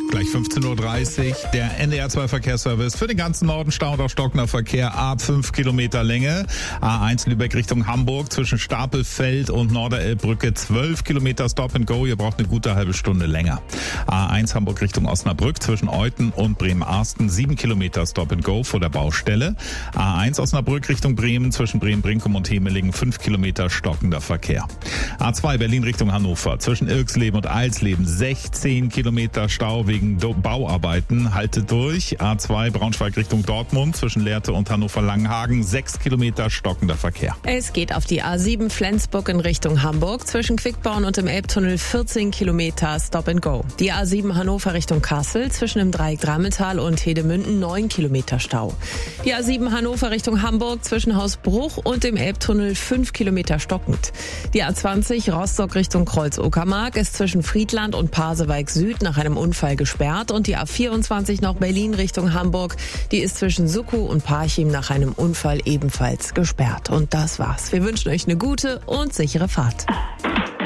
Gleich 15.30 Uhr, der NDR2-Verkehrsservice für den ganzen Norden. Stau und auch stockender Verkehr ab 5 Kilometer Länge. A1 Lübeck Richtung Hamburg zwischen Stapelfeld und Norderelbbrücke 12 Kilometer Stop and Go. Ihr braucht eine gute halbe Stunde länger. A1 Hamburg Richtung Osnabrück zwischen Euthen und Bremen-Arsten 7 Kilometer Stop and Go vor der Baustelle. A1 Osnabrück Richtung Bremen zwischen Bremen-Brinkum und Hemelingen 5 Kilometer stockender Verkehr. A2 Berlin Richtung Hannover zwischen Irksleben und Eilsleben 16 Kilometer Stau wegen Bauarbeiten. Haltet durch. A2 Braunschweig Richtung Dortmund zwischen Lehrte und Hannover-Langenhagen 6 Kilometer stockender Verkehr. Es geht auf die A7 Flensburg in Richtung Hamburg zwischen Quickborn und dem Elbtunnel 14 Kilometer Stop and Go. Die A7 Hannover Richtung Kassel zwischen dem Dreieck Drammental und Hedemünden 9 Kilometer Stau. Die A7 Hannover Richtung Hamburg zwischen Hausbruch und dem Elbtunnel 5 Kilometer stockend. Die A20 Rostock Richtung Kreuz-Uckermark ist zwischen Friedland und Pasewalk Süd nach einem Unfall gesperrt und die A24 noch Berlin Richtung Hamburg, die ist zwischen Suckow und Parchim nach einem Unfall ebenfalls gesperrt. Und das war's. Wir wünschen euch eine gute und sichere Fahrt.